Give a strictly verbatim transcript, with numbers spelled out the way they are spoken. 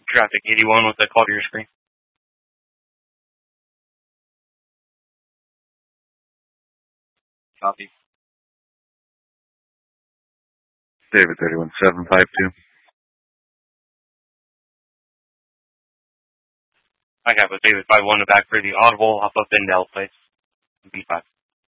Traffic eighty-one with the call to your screen. Copy. David thirty-one seven five two. I have a David five one in the back for the audible off of Bendel place. B five.